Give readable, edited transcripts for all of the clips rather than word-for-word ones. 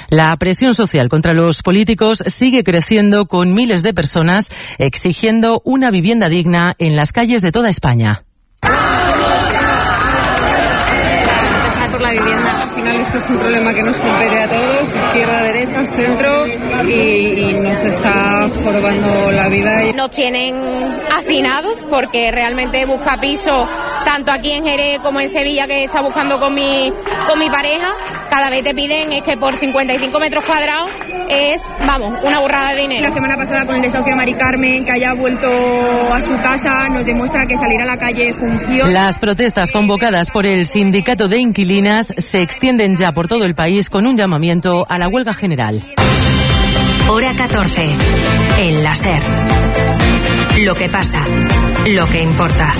La presión social contra los políticos sigue creciendo, con miles de personas exigiendo una vivienda digna en las calles de toda España. Por la vivienda, al final esto es un problema que nos compete a todos, izquierda, derecha, centro, y nos está jorobando la vida. Nos tienen hacinados porque realmente busca piso tanto aquí en Jerez como en Sevilla, que está buscando con mi pareja. Cada vez te piden es que por 55 metros cuadrados es, vamos, una burrada de dinero. La semana pasada con el desahucio de Mari Carmen, que haya vuelto a su casa, nos demuestra que salir a la calle funciona. Las protestas convocadas por el sindicato de inquilinas se extienden ya por todo el país, con un llamamiento a la huelga general. Hora 14. En la SER. Lo que pasa, lo que importa.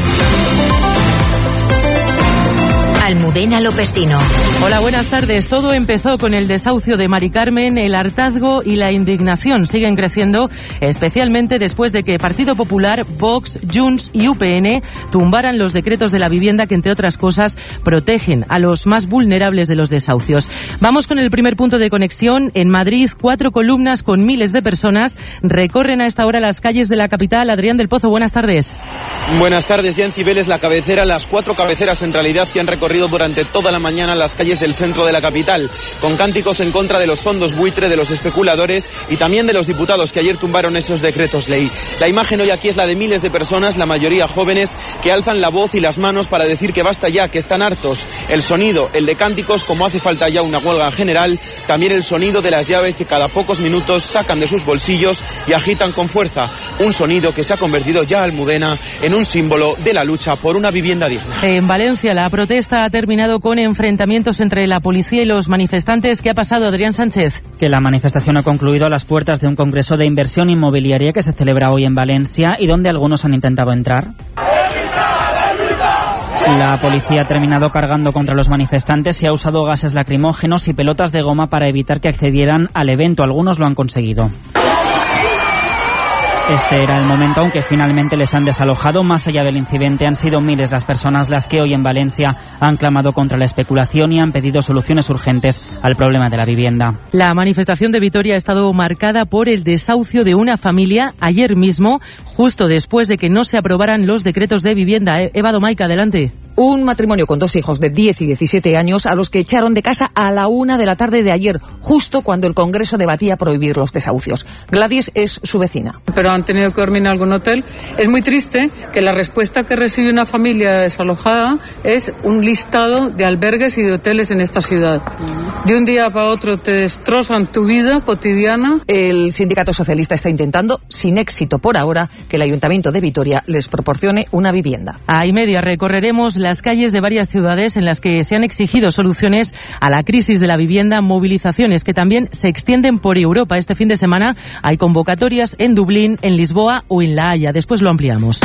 Almudena Lopesino. Hola, buenas tardes. Todo empezó con el desahucio de Mari Carmen. El hartazgo y la indignación siguen creciendo, especialmente después de que Partido Popular, Vox, Junts y UPN tumbaran los decretos de la vivienda que, entre otras cosas, protegen a los más vulnerables de los desahucios. Vamos con el primer punto de conexión. En Madrid, 4 columnas con miles de personas recorren a esta hora las calles de la capital. Adrián del Pozo, buenas tardes. Buenas tardes. Ya en Cibeles, la cabecera, las 4 cabeceras en realidad que han recorrido durante toda la mañana las calles del centro de la capital, con cánticos en contra de los fondos buitre, de los especuladores y también de los diputados que ayer tumbaron esos decretos ley. La imagen hoy aquí es la de miles de personas, la mayoría jóvenes, que alzan la voz y las manos para decir que basta ya, que están hartos. El sonido, el de cánticos, como hace falta ya una huelga general, también el sonido de las llaves que cada pocos minutos sacan de sus bolsillos y agitan con fuerza. Un sonido que se ha convertido ya, Almudena, en un símbolo de la lucha por una vivienda digna. En Valencia, la protesta ha terminado con enfrentamientos entre la policía y los manifestantes. ¿Qué ha pasado, Adrián Sánchez? Que la manifestación ha concluido a las puertas de un congreso de inversión inmobiliaria que se celebra hoy en Valencia y donde algunos han intentado entrar. La policía ha terminado cargando contra los manifestantes y ha usado gases lacrimógenos y pelotas de goma para evitar que accedieran al evento. Algunos lo han conseguido. Este era el momento, aunque finalmente les han desalojado. Más allá del incidente, han sido miles las personas las que hoy en Valencia han clamado contra la especulación y han pedido soluciones urgentes al problema de la vivienda. La manifestación de Vitoria ha estado marcada por el desahucio de una familia ayer mismo, justo después de que no se aprobaran los decretos de vivienda. Eva Domaica, adelante. Un matrimonio con 2 hijos de 10 y 17 años a los que echaron de casa a la 1 de la tarde de ayer, justo cuando el Congreso debatía prohibir los desahucios. Gladys es su vecina. Pero han tenido que dormir en algún hotel. Es muy triste que la respuesta que recibe una familia desalojada es un listado de albergues y de hoteles en esta ciudad. De un día para otro te destrozan tu vida cotidiana. El sindicato socialista está intentando, sin éxito por ahora, que el Ayuntamiento de Vitoria les proporcione una vivienda. A y media recorreremos las calles de varias ciudades en las que se han exigido soluciones a la crisis de la vivienda, movilizaciones que también se extienden por Europa. Este fin de semana hay convocatorias en Dublín, en Lisboa o en La Haya. Después lo ampliamos.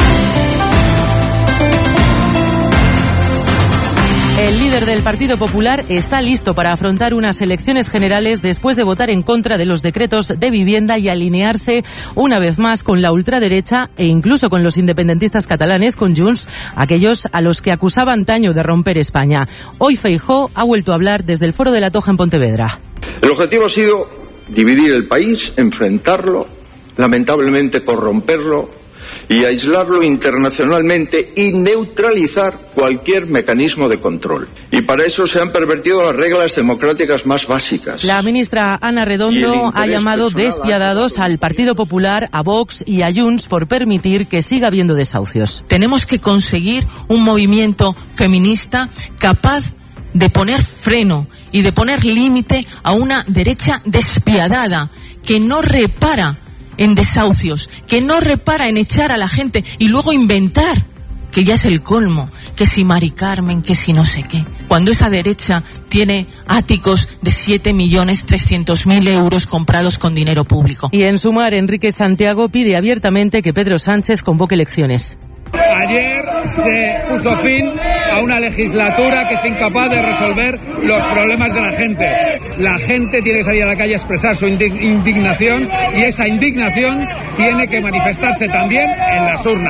El líder del Partido Popular está listo para afrontar unas elecciones generales después de votar en contra de los decretos de vivienda y alinearse una vez más con la ultraderecha e incluso con los independentistas catalanes, con Junts, aquellos a los que acusaba antaño de romper España. Hoy Feijóo ha vuelto a hablar desde el Foro de la Toja en Pontevedra. El objetivo ha sido dividir el país, enfrentarlo, lamentablemente corromperlo y aislarlo internacionalmente y neutralizar cualquier mecanismo de control. Y para eso se han pervertido las reglas democráticas más básicas. La ministra Ana Redondo ha llamado despiadados al Partido Popular, a Vox y a Junts por permitir que siga habiendo desahucios. Tenemos que conseguir un movimiento feminista capaz de poner freno y de poner límite a una derecha despiadada que no repara en desahucios, que no repara en echar a la gente y luego inventar, que ya es el colmo, que si Mari Carmen, que si no sé qué. Cuando esa derecha tiene áticos de 7.300.000 euros comprados con dinero público. Y en Sumar, Enrique Santiago pide abiertamente que Pedro Sánchez convoque elecciones. Ayer se puso fin a una legislatura que es incapaz de resolver los problemas de la gente. La gente tiene que salir a la calle a expresar su indignación y esa indignación tiene que manifestarse también en las urnas.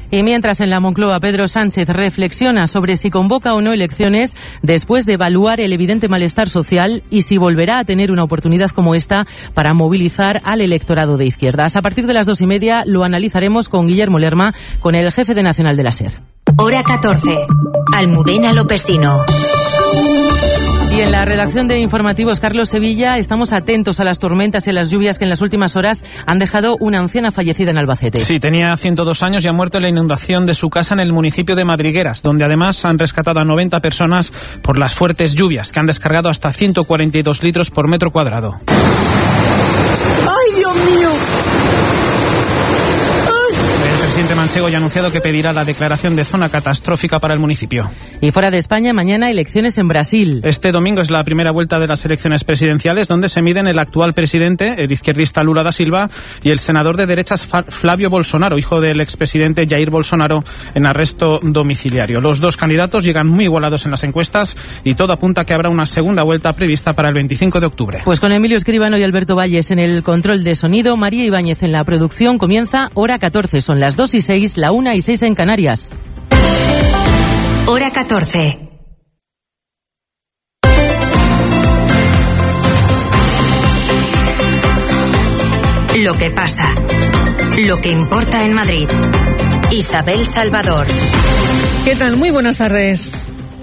Y mientras en la Moncloa Pedro Sánchez reflexiona sobre si convoca o no elecciones después de evaluar el evidente malestar social y si volverá a tener una oportunidad como esta para movilizar al electorado de izquierdas. A partir de las 2:30 lo analizaremos con Guillermo Lerma, con el jefe de Nacional de la SER. Hora 14. Almudena Lopesino. Y en la redacción de Informativos, Carlos Sevilla, estamos atentos a las tormentas y a las lluvias que en las últimas horas han dejado una anciana fallecida en Albacete. Sí, tenía 102 años y ha muerto en la inundación de su casa en el municipio de Madrigueras, donde además han rescatado a 90 personas por las fuertes lluvias, que han descargado hasta 142 litros por metro cuadrado. ¡Ay, Dios mío! El presidente manchego ya ha anunciado que pedirá la declaración de zona catastrófica para el municipio. Y fuera de España, mañana elecciones en Brasil. Este domingo es la primera vuelta de las elecciones presidenciales, donde se miden el actual presidente, el izquierdista Lula da Silva, y el senador de derechas Flávio Bolsonaro, hijo del expresidente Jair Bolsonaro, en arresto domiciliario. Los dos candidatos llegan muy igualados en las encuestas y todo apunta a que habrá una segunda vuelta prevista para el 25 de octubre. Pues con Emilio Escribano y Alberto Valles en el control de sonido, María Ibáñez en la producción, comienza Hora 14. Son las 2:06, la 1:06 en Canarias. Hora 14. Lo que pasa. Lo que importa en Madrid. Isabel Salvador. ¿Qué tal? Muy buenas tardes.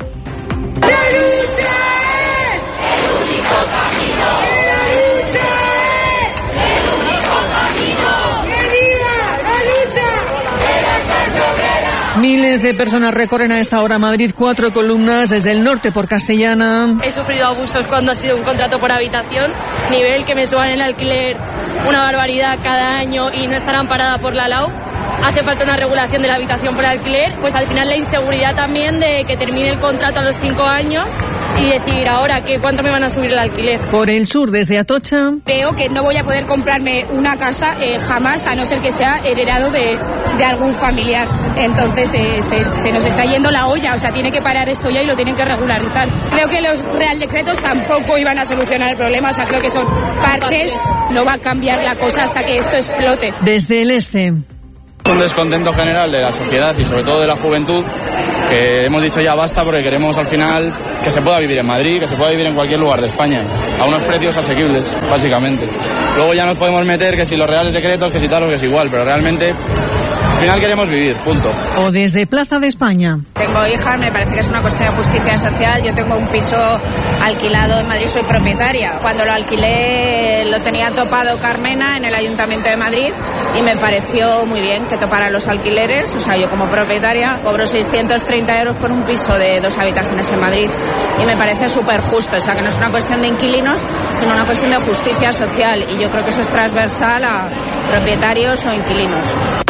Miles de personas recorren a esta hora Madrid, 4 columnas desde el norte por Castellana. He sufrido abusos cuando ha sido un contrato por habitación, nivel que me suban el alquiler una barbaridad cada año y no estar amparada por la LAU. Hace falta una regulación de la habitación por alquiler, pues al final la inseguridad también de que termine el contrato a los 5 años y decir ahora que cuánto me van a subir el alquiler. Por el sur, desde Atocha. Veo que no voy a poder comprarme una casa jamás, a no ser que sea heredado de algún familiar. Entonces se nos está yendo la olla, o sea, tiene que parar esto ya y lo tienen que regularizar. Creo que los real decretos tampoco iban a solucionar el problema, o sea, creo que son parches, no va a cambiar la cosa hasta que esto explote. Desde el este. Un descontento general de la sociedad y sobre todo de la juventud, que hemos dicho ya basta porque queremos al final que se pueda vivir en Madrid, que se pueda vivir en cualquier lugar de España, a unos precios asequibles, básicamente. Luego ya nos podemos meter que si los reales decretos, que si tal o que es igual, pero realmente al final queremos vivir, punto. O desde Plaza de España. Tengo hijas, me parece que es una cuestión de justicia social. Yo tengo un piso alquilado en Madrid, soy propietaria. Cuando lo alquilé lo tenía topado Carmena en el Ayuntamiento de Madrid y me pareció muy bien que toparan los alquileres. O sea, yo como propietaria cobro 630 euros por un piso de 2 habitaciones en Madrid y me parece súper justo. O sea, que no es una cuestión de inquilinos, sino una cuestión de justicia social y yo creo que eso es transversal a propietarios o inquilinos.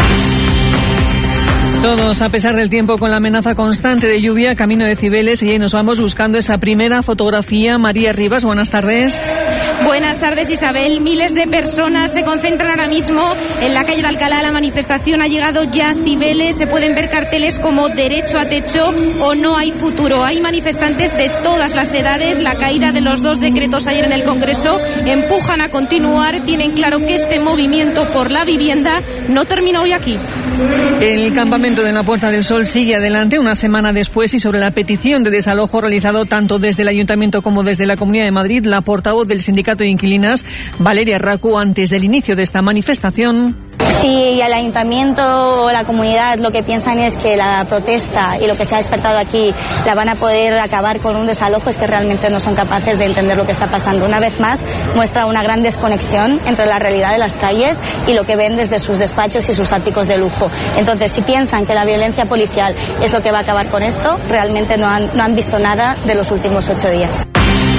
Todos, a pesar del tiempo, con la amenaza constante de lluvia, camino de Cibeles, y ahí nos vamos buscando esa primera fotografía. María Rivas, buenas tardes. Buenas tardes, Isabel. Miles de personas se concentran ahora mismo en la calle de Alcalá. La manifestación ha llegado ya a Cibeles. Se pueden ver carteles como derecho a techo o no hay futuro. Hay manifestantes de todas las edades. La caída de los 2 decretos ayer en el Congreso empujan a continuar. Tienen claro que este movimiento por la vivienda no termina hoy aquí. El campamento de la Puerta del Sol sigue adelante una semana después y sobre la petición de desalojo realizado tanto desde el Ayuntamiento como desde la Comunidad de Madrid, la portavoz del Sindicato de Inquilinas, Valeria Racu, antes del inicio de esta manifestación. Si el Ayuntamiento o la comunidad lo que piensan es que la protesta y lo que se ha despertado aquí la van a poder acabar con un desalojo, es que realmente no son capaces de entender lo que está pasando. Una vez más muestra una gran desconexión entre la realidad de las calles y lo que ven desde sus despachos y sus áticos de lujo. Entonces, si piensan que la violencia policial es lo que va a acabar con esto, realmente no han visto nada de los últimos 8 días.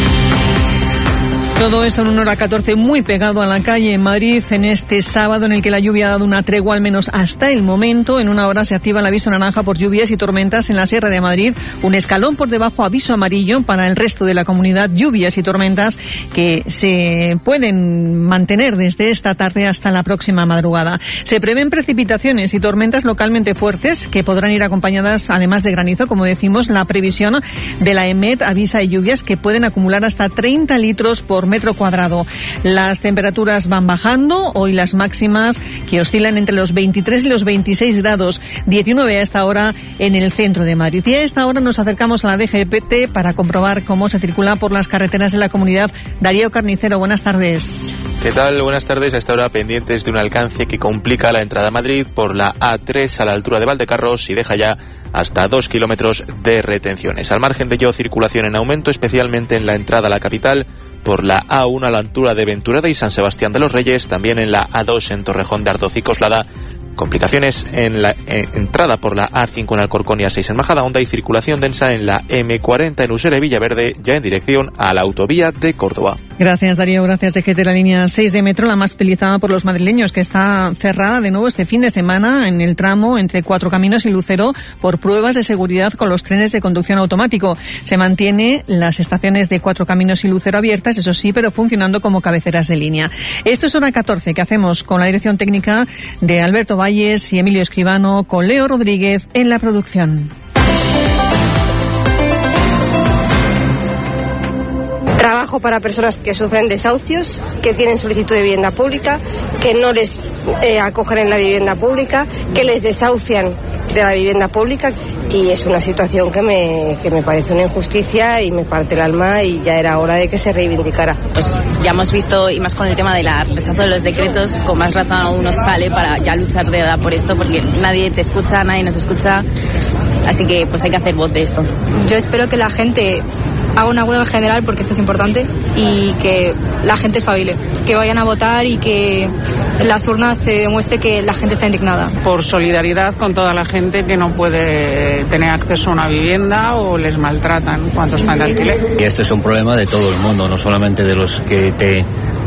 Todo esto en una hora 14 muy pegado a la calle en Madrid en este sábado en el que la lluvia ha dado una tregua al menos hasta el momento. En una hora se activa el aviso naranja por lluvias y tormentas en la Sierra de Madrid. Un escalón por debajo, aviso amarillo para el resto de la comunidad. Lluvias y tormentas que se pueden mantener desde esta tarde hasta la próxima madrugada. Se prevén precipitaciones y tormentas localmente fuertes que podrán ir acompañadas además de granizo. Como decimos, la previsión de la EMET avisa de lluvias que pueden acumular hasta 30 litros por por metro cuadrado. Las temperaturas van bajando, hoy las máximas que oscilan entre los 23 y los 26 grados, 19 a esta hora en el centro de Madrid. Y a esta hora nos acercamos a la DGT para comprobar cómo se circula por las carreteras de la comunidad. Darío Carnicero, buenas tardes. ¿Qué tal? Buenas tardes. A esta hora pendientes de un alcance que complica la entrada a Madrid por la A3 a la altura de Valdecarros y deja ya hasta 2 kilómetros de retenciones. Al margen de ello, circulación en aumento, especialmente en la entrada a la capital por la A1 a la altura de Venturada y San Sebastián de los Reyes, también en la A2 en Torrejón de Ardoz y Coslada. Complicaciones en la entrada por la A5 en Alcorcón y A6 en Majadahonda y circulación densa en la M40 en Usera y Villaverde, ya en dirección a la autovía de Córdoba. Gracias, Darío. Gracias, DGT. La línea 6 de metro, la más utilizada por los madrileños, que está cerrada de nuevo este fin de semana en el tramo entre Cuatro Caminos y Lucero por pruebas de seguridad con los trenes de conducción automático. Se mantiene las estaciones de Cuatro Caminos y Lucero abiertas, eso sí, pero funcionando como cabeceras de línea. Esto es hora 14, que hacemos con la dirección técnica de Alberto Valles y Emilio Escribano, con Leo Rodríguez en la producción. Trabajo para personas que sufren desahucios, que tienen solicitud de vivienda pública, que no les acogen en la vivienda pública, que les desahucian de la vivienda pública, y es una situación que me parece una injusticia y me parte el alma, y ya era hora de que se reivindicara. Pues ya hemos visto, y más con el tema del rechazo de los decretos, con más razón uno sale para ya luchar de verdad por esto, porque nadie te escucha, nadie nos escucha, así que pues hay que hacer voz de esto. Yo espero que la gente haga una huelga general, porque esto es importante, y que la gente espabile, que vayan a votar y que en las urnas se demuestre que la gente está indignada. Por solidaridad con toda la gente que no puede tener acceso a una vivienda o les maltratan cuando están de alquiler. Y esto es un problema de todo el mundo, no solamente de los que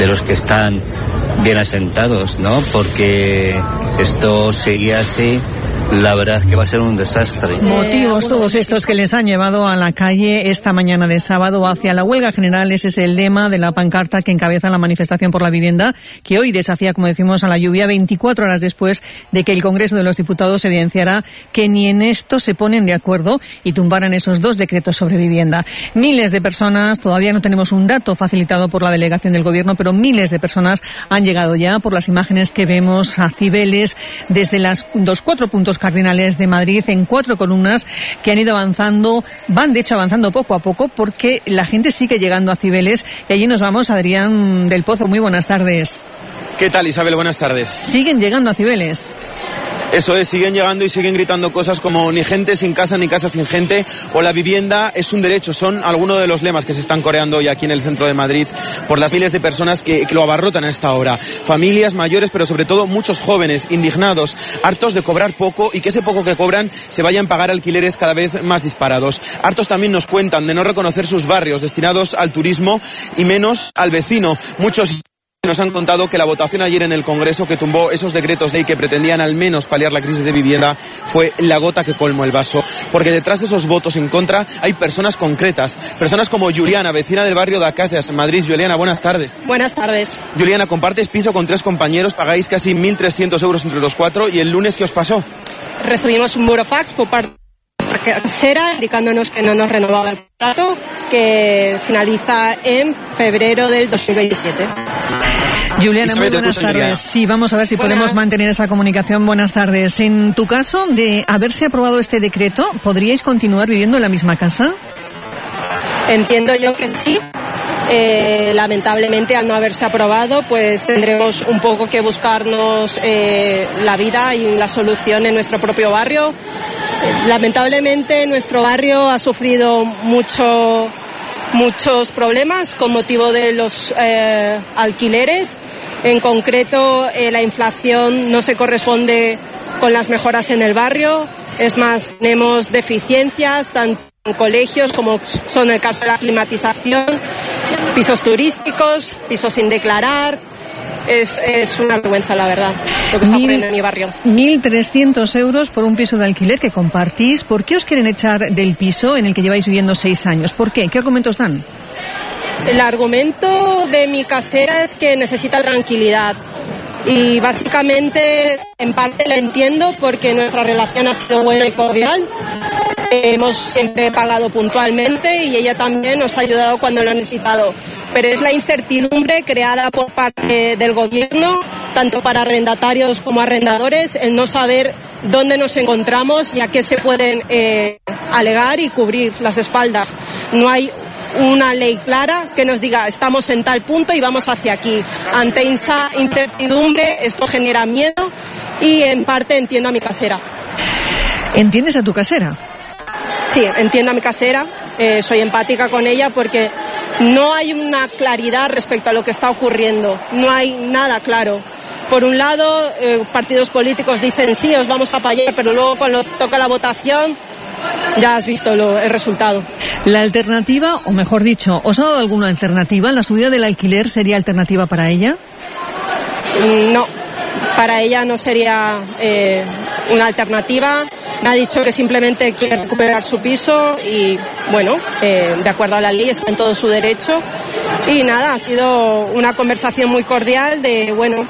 están bien asentados, ¿no? Porque esto sigue así, la verdad que va a ser un desastre. Motivos todos estos que les han llevado a la calle esta mañana de sábado hacia la huelga general. Ese es el lema de la pancarta que encabeza la manifestación por la vivienda, que hoy desafía, como decimos, a la lluvia 24 horas después de que el Congreso de los Diputados evidenciara que ni en esto se ponen de acuerdo y tumbaran esos 2 decretos sobre vivienda. Miles de personas, todavía no tenemos un dato facilitado por la delegación del Gobierno, pero miles de personas han llegado ya, por las imágenes que vemos, a Cibeles, desde los 4 puntos cardinales de Madrid, en 4 columnas que han ido avanzando, van de hecho avanzando poco a poco, porque la gente sigue llegando a Cibeles. Y allí nos vamos, Adrián del Pozo. Muy buenas tardes. ¿Qué tal, Isabel? Buenas tardes. Siguen llegando a Cibeles. Eso es, siguen llegando y siguen gritando cosas como ni gente sin casa ni casa sin gente, o la vivienda es un derecho. Son algunos de los lemas que se están coreando hoy aquí en el centro de Madrid por las miles de personas que lo abarrotan a esta hora. Familias mayores, pero sobre todo muchos jóvenes indignados, hartos de cobrar poco y que ese poco que cobran se vayan a pagar alquileres cada vez más disparados. Hartos también nos cuentan de no reconocer sus barrios destinados al turismo y menos al vecino. Muchos nos han contado que la votación ayer en el Congreso que tumbó esos decretos ley que pretendían al menos paliar la crisis de vivienda fue la gota que colmó el vaso, porque detrás de esos votos en contra hay personas concretas, personas como Juliana, vecina del barrio de Acacias en Madrid. Juliana, buenas tardes. Buenas tardes. Juliana, compartes piso con 3 compañeros, pagáis casi 1.300 euros entre los 4, y el lunes, ¿qué os pasó? Recibimos un burofax por parte de nuestra casera indicándonos que no nos renovaba el contrato, que finaliza en febrero del 2027. Juliana, muy buenas tardes. Sí, vamos a ver si podemos mantener esa comunicación. Buenas tardes. En tu caso, de haberse aprobado este decreto, ¿podríais continuar viviendo en la misma casa? Entiendo yo que sí. Lamentablemente, al no haberse aprobado, pues tendremos un poco que buscarnos la vida y la solución en nuestro propio barrio. Lamentablemente, nuestro barrio ha sufrido muchos problemas con motivo de los alquileres. En concreto, la inflación no se corresponde con las mejoras en el barrio. Es más, tenemos deficiencias tanto en colegios como son el caso de la climatización, pisos turísticos, pisos sin declarar. Es una vergüenza, la verdad, lo que está ocurriendo en mi barrio. 1.300 euros por un piso de alquiler que compartís. ¿Por qué os quieren echar del piso en el que lleváis viviendo 6 años? ¿Por qué? ¿Qué argumentos dan? El argumento de mi casera es que necesita tranquilidad. Y básicamente, en parte la entiendo, porque nuestra relación ha sido buena y cordial. hemos siempre pagado puntualmente y ella también nos ha ayudado cuando lo ha necesitado. Pero es la incertidumbre creada por parte del gobierno, tanto para arrendatarios como arrendadores, el no saber dónde nos encontramos y a qué se pueden alegar y cubrir las espaldas. No hay una ley clara que nos diga estamos en tal punto y vamos hacia aquí. Ante esa incertidumbre esto genera miedo y en parte entiendo a mi casera. ¿Entiendes a tu casera? Sí, entiendo a mi casera, soy empática con ella porque no hay una claridad respecto a lo que está ocurriendo, no hay nada claro. Por un lado, partidos políticos dicen sí, os vamos a apoyar, pero luego cuando toca la votación ya has visto el resultado. La alternativa, o mejor dicho, ¿os ha dado alguna alternativa? ¿La subida del alquiler sería alternativa para ella? No, para ella no sería una alternativa. Me ha dicho que simplemente quiere recuperar su piso y, bueno, de acuerdo a la ley está en todo su derecho. Y nada, ha sido una conversación muy cordial de, bueno,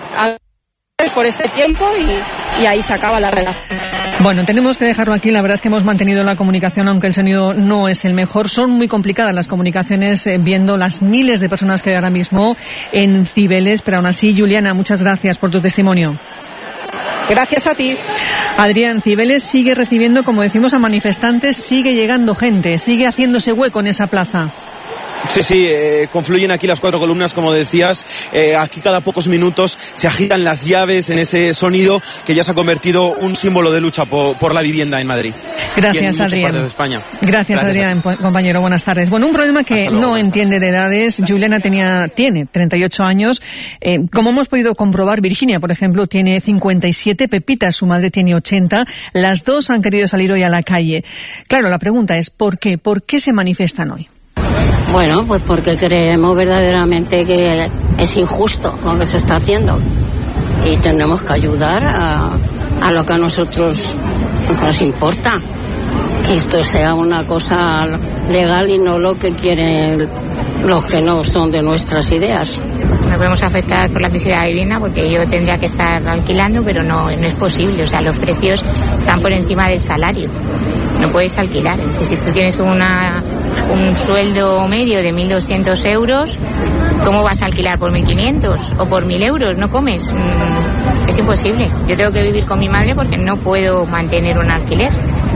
por este tiempo y ahí se acaba la relación. Bueno, tenemos que dejarlo aquí. La verdad es que hemos mantenido la comunicación, aunque el sonido no es el mejor. Son muy complicadas las comunicaciones, viendo las miles de personas que hay ahora mismo en Cibeles. Pero aún así, Juliana, muchas gracias por tu testimonio. Gracias a ti. Adrián, Cibeles sigue recibiendo, como decimos, a manifestantes, sigue llegando gente, sigue haciéndose hueco en esa plaza. Sí, confluyen aquí las 4 columnas, como decías. Aquí cada pocos minutos se agitan las llaves en ese sonido que ya se ha convertido un símbolo de lucha por la vivienda en Madrid. Gracias, y en Adrián. Partes de España. Gracias, Adrián, compañero. Buenas tardes. Bueno, un problema que no entiende de edades. Juliana tiene 38 años. Como hemos podido comprobar, Virginia, por ejemplo, tiene 57, Pepita, su madre, tiene 80. Las dos han querido salir hoy a la calle. Claro, la pregunta es ¿por qué? ¿Por qué se manifiestan hoy? Bueno, pues porque creemos verdaderamente que es injusto lo que se está haciendo y tenemos que ayudar a lo que a nosotros nos importa, que esto sea una cosa legal y no lo que quieren los que no son de nuestras ideas. Nos vemos afectadas por la crisis de la vivienda porque yo tendría que estar alquilando, pero no es posible. O sea, los precios están por encima del salario. No puedes alquilar. Es decir, si tú tienes un sueldo medio de 1.200 euros, ¿cómo vas a alquilar por 1.500 o por 1.000 euros? No comes. Es imposible. Yo tengo que vivir con mi madre porque no puedo mantener un alquiler.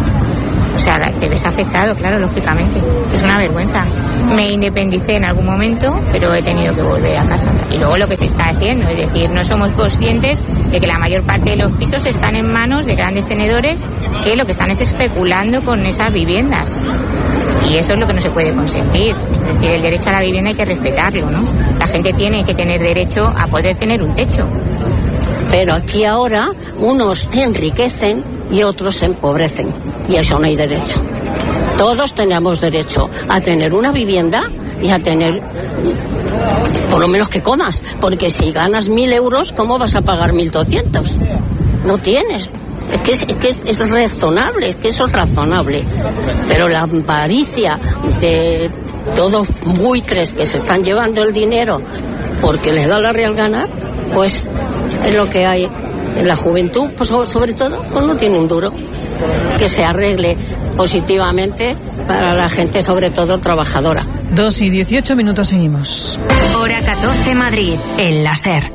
O sea, te ves afectado, claro, lógicamente. Es una vergüenza. Me independicé en algún momento, pero he tenido que volver a casa. Y luego lo que se está haciendo, es decir, no somos conscientes de que la mayor parte de los pisos están en manos de grandes tenedores que lo que están es especulando con esas viviendas. Y eso es lo que no se puede consentir. Es decir, el derecho a la vivienda hay que respetarlo, ¿no? La gente tiene que tener derecho a poder tener un techo. Pero aquí ahora unos enriquecen y otros se empobrecen. Y eso no hay derecho. Todos tenemos derecho a tener una vivienda y a tener, por lo menos que comas. Porque si ganas 1.000 euros, ¿cómo vas a pagar 1.200? No tienes. Es que es razonable, es que eso es razonable. Pero la avaricia de todos buitres que se están llevando el dinero porque les da la real gana, pues es lo que hay. La juventud, pues sobre todo, pues no tiene un duro. Que se arregle positivamente para la gente, sobre todo trabajadora. 2:18 seguimos. Hora 14 Madrid, en la SER.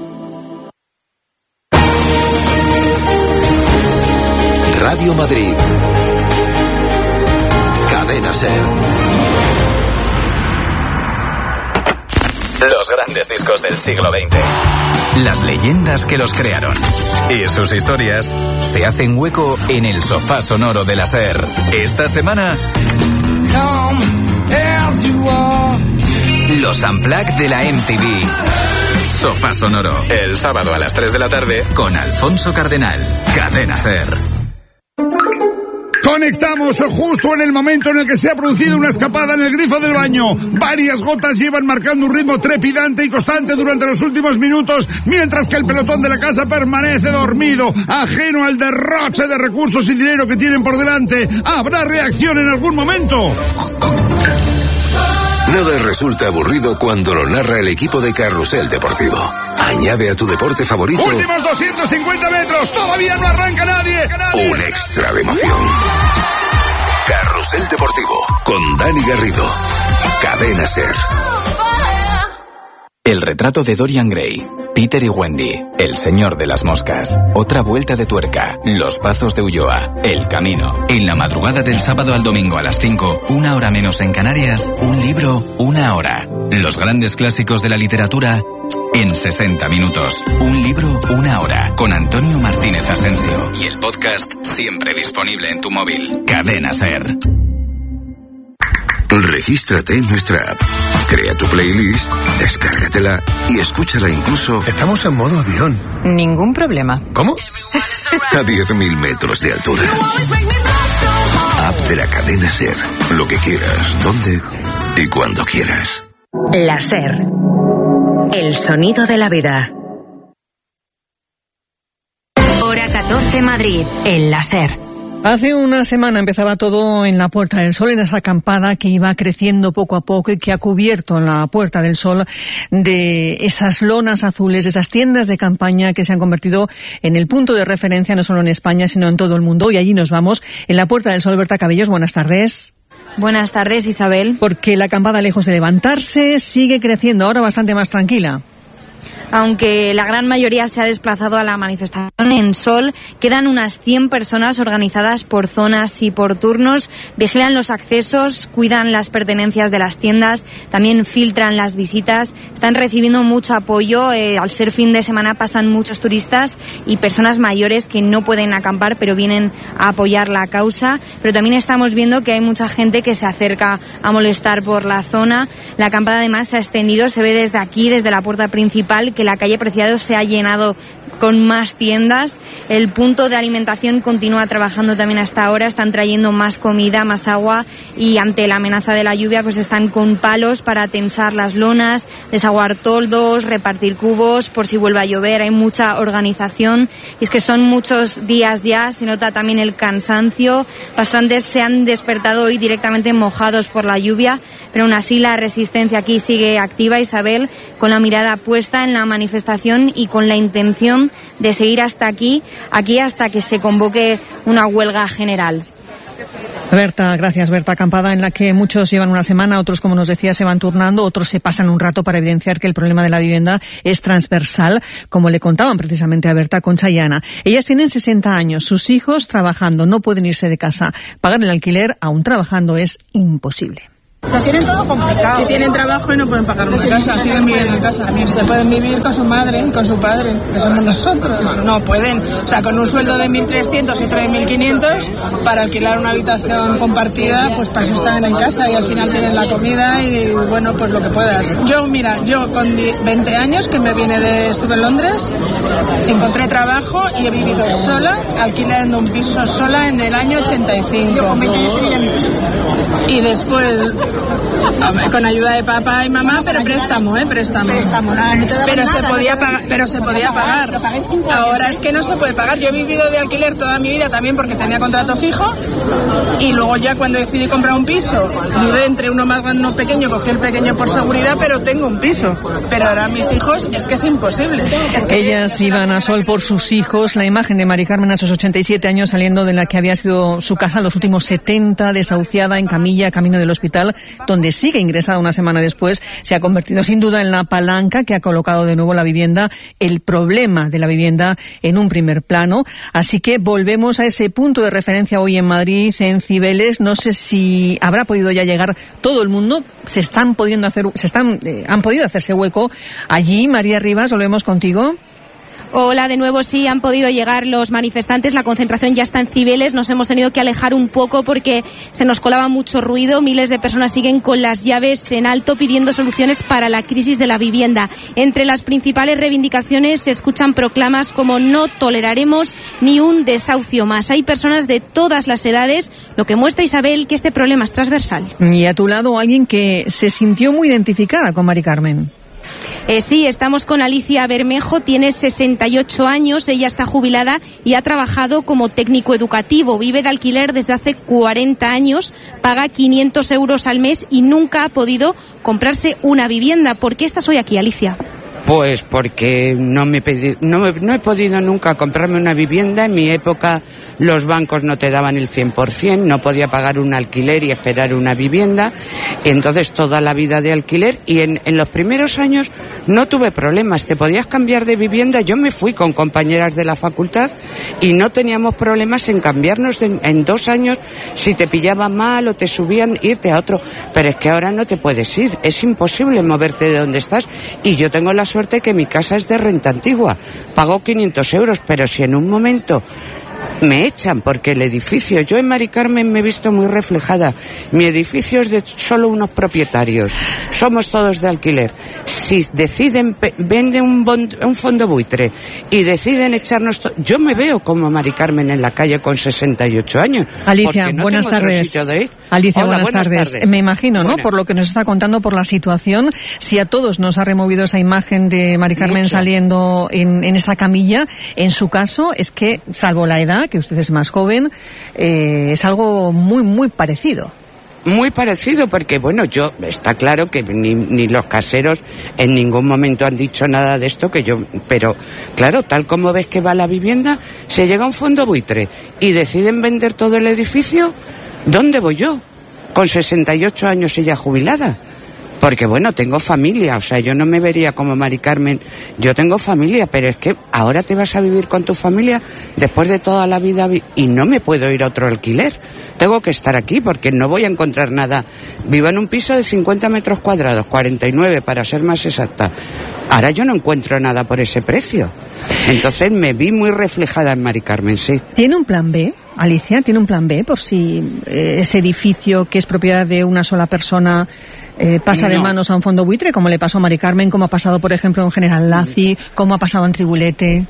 Radio Madrid. Cadena SER. Los grandes discos del siglo XX. Las leyendas que los crearon. Y sus historias se hacen hueco en el sofá sonoro de la SER. Esta semana, los Unplugged de la MTV. Sofá sonoro. El sábado a las 3 de la tarde con Alfonso Cardenal. Cadena SER. Conectamos justo en el momento en el que se ha producido una escapada en el grifo del baño. Varias gotas llevan marcando un ritmo trepidante y constante durante los últimos minutos, mientras que el pelotón de la casa permanece dormido, ajeno al derroche de recursos y dinero que tienen por delante. ¿Habrá reacción en algún momento? Nada resulta aburrido cuando lo narra el equipo de Carrusel Deportivo. Añade a tu deporte favorito... ¡Últimos 250 metros! ¡Todavía no arranca nadie! Un extra de emoción. Carrusel Deportivo con Dani Garrido. Cadena SER. El retrato de Dorian Gray, Peter y Wendy, El señor de las moscas, Otra vuelta de tuerca, Los pazos de Ulloa, El camino. En la madrugada del sábado al domingo a las 5, 1 hora menos en Canarias, un libro, 1 hora. Los grandes clásicos de la literatura en 60 minutos. Un libro, 1 hora. Con Antonio Martínez Asensio. Y el podcast siempre disponible en tu móvil. Cadena SER. Regístrate en nuestra app. Crea tu playlist, descárgatela y escúchala incluso... Estamos en modo avión. Ningún problema. ¿Cómo? A 10.000 metros de altura. App de la cadena SER. Lo que quieras, donde y cuando quieras. La SER. El sonido de la vida. Hora 14 Madrid, en la SER. Hace una semana empezaba todo en la Puerta del Sol, en esa acampada que iba creciendo poco a poco y que ha cubierto la Puerta del Sol de esas lonas azules, esas tiendas de campaña que se han convertido en el punto de referencia no solo en España, sino en todo el mundo. Y allí nos vamos, en la Puerta del Sol. Berta Cabellos, buenas tardes. Buenas tardes, Isabel. Porque la acampada, lejos de levantarse, sigue creciendo, ahora bastante más tranquila. Aunque la gran mayoría se ha desplazado a la manifestación en Sol, quedan unas 100 personas organizadas por zonas y por turnos, vigilan los accesos, cuidan las pertenencias de las tiendas, también filtran las visitas, están recibiendo mucho apoyo. Al ser fin de semana pasan muchos turistas y personas mayores que no pueden acampar pero vienen a apoyar la causa, pero también estamos viendo que hay mucha gente que se acerca a molestar por la zona. La acampada además se ha extendido, se ve desde aquí, desde la puerta principal, que la calle Preciados se ha llenado con más tiendas. El punto de alimentación continúa trabajando también hasta ahora, están trayendo más comida, más agua, y ante la amenaza de la lluvia pues están con palos para tensar las lonas, desaguar toldos, repartir cubos por si vuelve a llover. Hay mucha organización y es que son muchos días ya, se nota también el cansancio. Bastantes se han despertado hoy directamente mojados por la lluvia, pero aún así la resistencia aquí sigue activa, Isabel, con la mirada puesta en la manifestación y con la intención de seguir hasta aquí hasta que se convoque una huelga general. Berta, gracias. Berta, acampada en la que muchos llevan una semana, otros, como nos decía, se van turnando, otros se pasan un rato para evidenciar que el problema de la vivienda es transversal, como le contaban precisamente a Berta, Concha y Ana. Ellas tienen 60 años, sus hijos trabajando, no pueden irse de casa. Pagar el alquiler, aún trabajando, es imposible. Lo tienen todo complicado. Que tienen trabajo y no pueden pagar una casa, siguen viviendo en casa. Se pueden vivir con su madre, con su padre, que somos nosotros. No pueden. O sea, con un sueldo de 1.300 y otro de 1.500, para alquilar una habitación compartida, pues para eso están en casa y al final tienen la comida y, bueno, pues lo que puedas. Yo con 20 años, que estuve en Londres, encontré trabajo y he vivido sola, alquilando un piso sola en el año 85. Yo con 20 años vivía mi piso. Y después... con ayuda de papá y mamá, pero préstamo, no te pero nada, se podía pagar. Ahora es que no se puede pagar. Yo he vivido de alquiler toda mi vida también porque tenía contrato fijo, y luego ya cuando decidí comprar un piso dudé entre uno más grande y uno pequeño, cogí el pequeño por seguridad, pero tengo un piso. Pero ahora mis hijos, es que es imposible. Ellas iban a Sol por sus hijos. La imagen de Mari Carmen a sus 87 años saliendo de la que había sido su casa los últimos 70, desahuciada, en camilla, camino del hospital, donde sigue ingresada una semana después, se ha convertido sin duda en la palanca que ha colocado de nuevo la vivienda, el problema de la vivienda, en un primer plano. Así que volvemos a ese punto de referencia hoy en Madrid, en Cibeles. No sé si habrá podido ya llegar todo el mundo. Han podido hacerse hueco allí. María Rivas, volvemos contigo. Hola, de nuevo. Sí, han podido llegar los manifestantes. La concentración ya está en Cibeles. Nos hemos tenido que alejar un poco porque se nos colaba mucho ruido. Miles de personas siguen con las llaves en alto pidiendo soluciones para la crisis de la vivienda. Entre las principales reivindicaciones se escuchan proclamas como "no toleraremos ni un desahucio más". Hay personas de todas las edades, lo que muestra, Isabel, que este problema es transversal. Y a tu lado alguien que se sintió muy identificada con Mari Carmen. Sí, estamos con Alicia Bermejo, tiene 68 años, ella está jubilada y ha trabajado como técnico educativo, vive de alquiler desde hace 40 años, paga 500 euros al mes y nunca ha podido comprarse una vivienda. ¿Por qué estás hoy aquí, Alicia? Pues porque no he podido nunca comprarme una vivienda. En mi época los bancos no te daban el 100%, no podía pagar un alquiler y esperar una vivienda. Entonces toda la vida de alquiler, y en los primeros años no tuve problemas, te podías cambiar de vivienda. Yo me fui con compañeras de la facultad y no teníamos problemas en cambiarnos en 2 años si te pillaba mal o te subían, irte a otro. Pero es que ahora no te puedes ir, es imposible moverte de donde estás. Y yo tengo la suerte que mi casa es de renta antigua, pago 500 euros, pero si en un momento me echan porque el edificio, yo en Mari Carmen me he visto muy reflejada, mi edificio es de solo unos propietarios, somos todos de alquiler. Si deciden, venden un fondo buitre y deciden echarnos, yo me veo como Mari Carmen en la calle con 68 años. Alicia, no buenas tardes. Alicia, Hola, buenas tardes. Me imagino, ¿no? Por lo que nos está contando, por la situación, si a todos nos ha removido esa imagen de Mari Carmen saliendo en esa camilla, en su caso es que, salvo la edad, que usted es más joven, es algo muy, muy parecido. Muy parecido, porque bueno, está claro que ni los caseros en ningún momento han dicho nada de esto, pero claro, tal como ves que va la vivienda, se llega a un fondo buitre y deciden vender todo el edificio. ¿Dónde voy yo? Con 68 años y ya jubilada. Porque bueno, tengo familia, o sea, yo no me vería como Mari Carmen, yo tengo familia, pero es que ahora te vas a vivir con tu familia después de toda la vida y no me puedo ir a otro alquiler. Tengo que estar aquí porque no voy a encontrar nada. Vivo en un piso de 50 metros cuadrados, 49 para ser más exacta. Ahora yo no encuentro nada por ese precio. Entonces me vi muy reflejada en Mari Carmen, sí. ¿Tiene un plan B? Alicia, ¿tiene un plan B por si ese edificio que es propiedad de una sola persona pasa de manos a un fondo buitre, como le pasó a Mari Carmen, como ha pasado, por ejemplo, en General Laci, como ha pasado en Tribulete?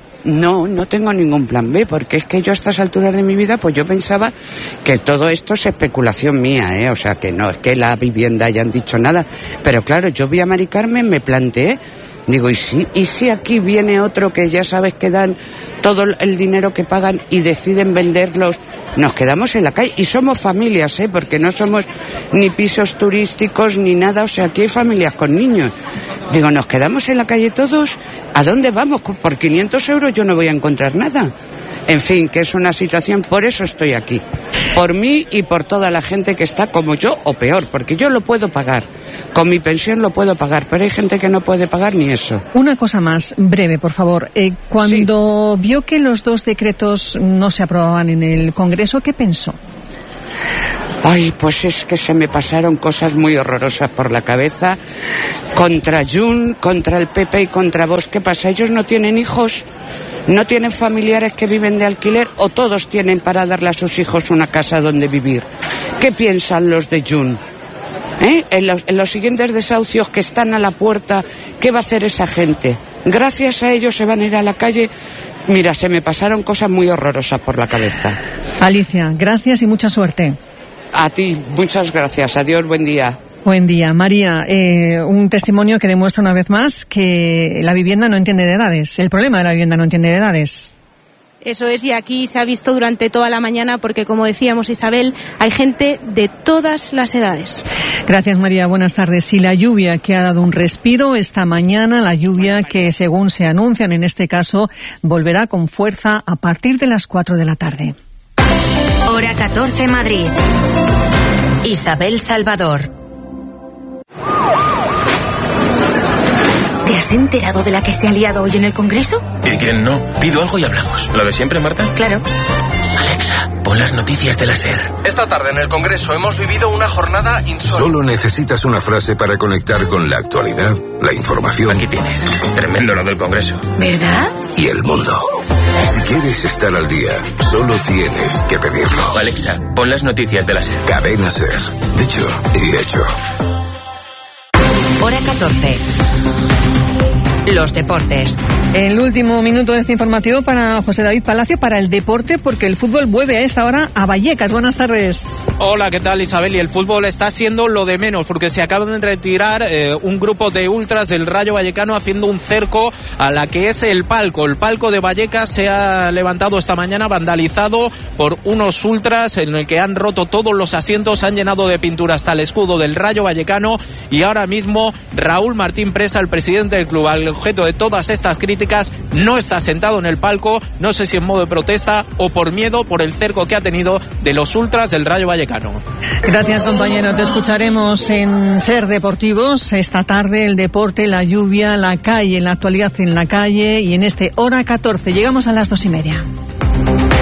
No tengo ningún plan B, porque es que yo a estas alturas de mi vida, pues yo pensaba que todo esto es especulación mía, o sea, que no es que la vivienda hayan dicho nada, pero claro, yo vi a Mari Carmen, me planteé, digo, ¿y si aquí viene otro que ya sabes que dan todo el dinero que pagan y deciden venderlos? Nos quedamos en la calle y somos familias, porque no somos ni pisos turísticos ni nada, o sea, aquí hay familias con niños. Digo, ¿nos quedamos en la calle todos? ¿A dónde vamos? Por 500 euros yo no voy a encontrar nada. En fin, que es una situación, por eso estoy aquí. Por mí y por toda la gente que está como yo o peor, porque yo lo puedo pagar. Con mi pensión lo puedo pagar, pero hay gente que no puede pagar ni eso. Una cosa más, breve, por favor. Cuando vio que los 2 decretos no se aprobaban en el Congreso, ¿qué pensó? Ay, pues es que se me pasaron cosas muy horrorosas por la cabeza. Contra Junts, contra el PP y contra Vox. ¿Qué pasa? ¿Ellos no tienen hijos? ¿No tienen familiares que viven de alquiler o todos tienen para darle a sus hijos una casa donde vivir? ¿Qué piensan los de Junts? En los siguientes desahucios que están a la puerta, ¿qué va a hacer esa gente? Gracias a ellos se van a ir a la calle. Mira, se me pasaron cosas muy horrorosas por la cabeza. Alicia, gracias y mucha suerte. A ti, muchas gracias. Adiós, buen día. Buen día. María, un testimonio que demuestra una vez más que la vivienda no entiende de edades. El problema de la vivienda no entiende de edades. Eso es, y aquí se ha visto durante toda la mañana porque, como decíamos, Isabel, hay gente de todas las edades. Gracias, María. Buenas tardes. Y la lluvia que ha dado un respiro esta mañana, la lluvia que, según se anuncian en este caso, volverá con fuerza a partir de las 4 de la tarde. Hora 14, Madrid. Isabel Salvador. ¿Te has enterado de la que se ha liado hoy en el Congreso? ¿Y quién no? Pido algo y hablamos. ¿Lo de siempre, Marta? Claro. Alexa, pon las noticias de la SER. Esta tarde en el Congreso hemos vivido una jornada insólita. Solo necesitas una frase para conectar con la actualidad, la información. Aquí tienes. Tremendo lo del Congreso. ¿Verdad? Y el mundo. Si quieres estar al día, solo tienes que pedirlo. Alexa, pon las noticias de la SER. Cadena SER. Dicho y hecho. Hora 14. Los deportes. El último minuto de este informativo para José David Palacio, para el deporte, porque el fútbol vuelve a esta hora a Vallecas. Buenas tardes. Hola, ¿qué tal, Isabel? Y el fútbol está siendo lo de menos, porque se acaban de retirar un grupo de ultras del Rayo Vallecano haciendo un cerco a la que es el palco. El palco de Vallecas se ha levantado esta mañana vandalizado por unos ultras en el que han roto todos los asientos, han llenado de pintura hasta el escudo del Rayo Vallecano, y ahora mismo Raúl Martín Presa, el presidente del club, al objeto de todas estas críticas, no está sentado en el palco, no sé si en modo de protesta o por miedo por el cerco que ha tenido de los ultras del Rayo Vallecano. Gracias, compañero. Te escucharemos en Ser Deportivos esta tarde. El deporte, la lluvia, la calle, la actualidad en la calle, y en este Hora 14 llegamos a las 2:30.